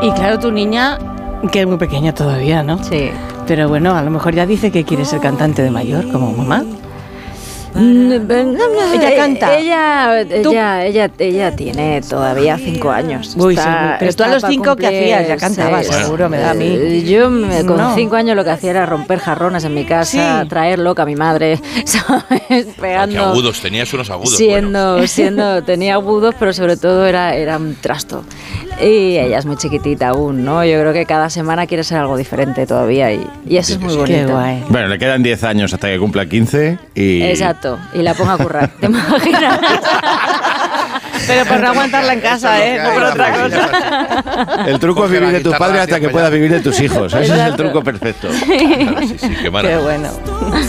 Y claro, tu niña, que es muy pequeña todavía, ¿no? Sí. Pero bueno, a lo mejor ya dice que quiere ser cantante de mayor, como mamá. Ella canta. Ella tiene todavía 5 años. Uy, pero tú a los 5 ¿qué hacías? Ya cantabas, seguro, me da a mí. Yo con 5 años lo que hacía era romper jarrones en mi casa, traer loca a mi madre, ¿sabes? Pegando. ¿Qué agudos? Tenías unos agudos. Tenía agudos, pero sobre todo era un trasto. Y ella es muy chiquitita aún, ¿no? Yo creo que cada semana quiere ser algo diferente todavía y eso es muy bonito. Qué guay. Bueno, le quedan 10 años hasta que cumpla 15 y... Exacto, y la ponga a currar, ¿te imaginas? Pero por no aguantarla en casa, no por otra cosa. El truco es vivir de tus padres hasta que puedas vivir de tus hijos. Ese es el truco perfecto. Claro, sí, qué maravilla. Qué bueno.